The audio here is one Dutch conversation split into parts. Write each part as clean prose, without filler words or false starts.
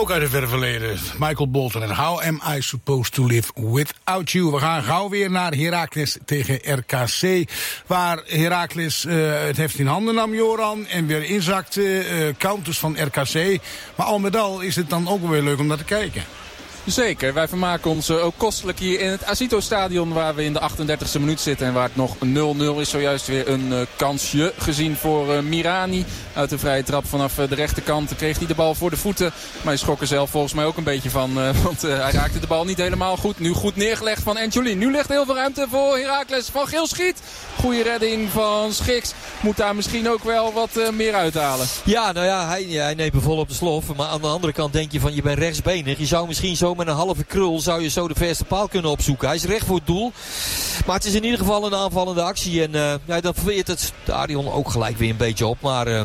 Ook uit het verre verleden. Michael Bolton en How Am I Supposed to Live Without You. We gaan gauw weer naar Heracles tegen RKC. Waar Heracles het heft in handen nam, Joran. En weer inzakte. Counters van RKC. Maar al met al is het dan ook weer leuk om naar te kijken. Zeker, wij vermaken ons ook kostelijk hier in het Azito-stadion waar we in de 38e minuut zitten en waar het nog 0-0 is. Zojuist weer een kansje gezien voor Mirani. Uit de vrije trap vanaf de rechterkant kreeg hij de bal voor de voeten. Maar hij schrok er zelf volgens mij ook een beetje van, want hij raakte de bal niet helemaal goed. Nu goed neergelegd van Angelin. Nu ligt heel veel ruimte voor Heracles. Van Geel schiet. Goeie redding van Schiks. Moet daar misschien ook wel wat meer uithalen. Ja, nou ja, hij neemt me vol op de slof. Maar aan de andere kant denk je van je bent rechtsbenig. Je zou misschien zo met een halve krul zou je zo de verste paal kunnen opzoeken. Hij is recht voor het doel. Maar het is in ieder geval een aanvallende actie. En dan veert het Stadion ook gelijk weer een beetje op. Maar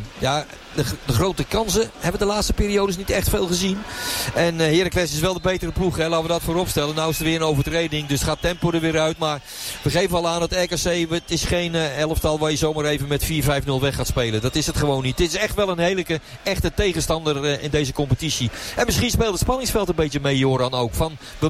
de grote kansen hebben de laatste periodes niet echt veel gezien. En Heracles is wel de betere ploeg. Hè? Laten we dat voorop stellen. Nou is er weer een overtreding. Dus gaat tempo er weer uit. Maar we geven al aan het RKC. Het is geen elftal waar je zomaar even met 4-5-0 weg gaat spelen. Dat is het gewoon niet. Dit is echt wel een hele echte tegenstander in deze competitie. En misschien speelt het spanningsveld een beetje mee, Joran, ook. Van we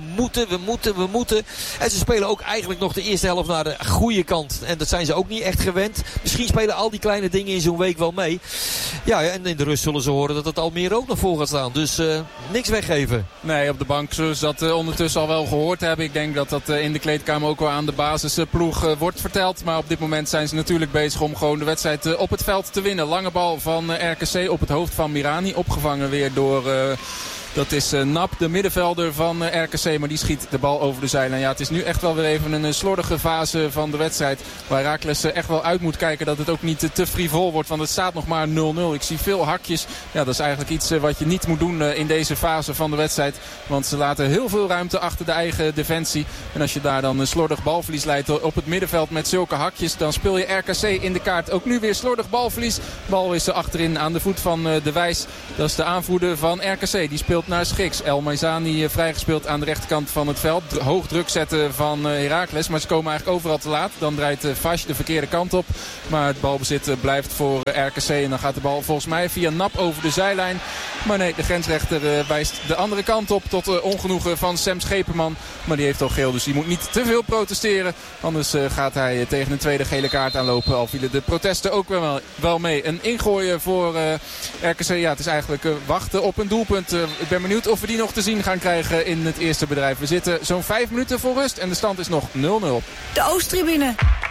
moeten. En ze spelen ook eigenlijk nog de eerste helft naar de goede kant. En dat zijn ze ook niet echt gewend. Misschien spelen al die kleine dingen in zo'n week wel mee. Ja, en in de rust zullen ze horen dat het Almere ook nog voor gaat staan. Dus niks weggeven. Nee, op de bank zullen ze dat ondertussen al wel gehoord hebben. Ik denk dat dat in de kleedkamer ook wel aan de basisploeg wordt verteld. Maar op dit moment zijn ze natuurlijk bezig om gewoon de wedstrijd op het veld te winnen. Lange bal van RKC op het hoofd van Mirani. Opgevangen weer door... Dat is Nap, de middenvelder van RKC. Maar die schiet de bal over de zijlijn. Ja, het is nu echt wel weer even een slordige fase van de wedstrijd. Waar Heracles echt wel uit moet kijken dat het ook niet te frivol wordt. Want het staat nog maar 0-0. Ik zie veel hakjes. Ja, dat is eigenlijk iets wat je niet moet doen in deze fase van de wedstrijd. Want ze laten heel veel ruimte achter de eigen defensie. En als je daar dan slordig balverlies leidt op het middenveld met zulke hakjes. Dan speel je RKC in de kaart. Ook nu weer slordig balverlies. De bal is er achterin aan de voet van De Wijs. Dat is de aanvoerder van RKC. Die speelt naar Schiks. El Maizani vrijgespeeld aan de rechterkant van het veld. Hoog druk zetten van Heracles. Maar ze komen eigenlijk overal te laat. Dan draait Vash de verkeerde kant op. Maar het balbezit blijft voor RKC. En dan gaat de bal volgens mij via Nap over de zijlijn. Maar nee, de grensrechter wijst de andere kant op. Tot ongenoegen van Sam Scheperman. Maar die heeft al geel. Dus die moet niet te veel protesteren. Anders gaat hij tegen een tweede gele kaart aanlopen. Al vielen de protesten ook wel mee. Een ingooien voor RKC. Ja, het is eigenlijk wachten op een doelpunt. Ik ben benieuwd of we die nog te zien gaan krijgen in het eerste bedrijf. We zitten zo'n 5 minuten voor rust en de stand is nog 0-0. De Oosttribune.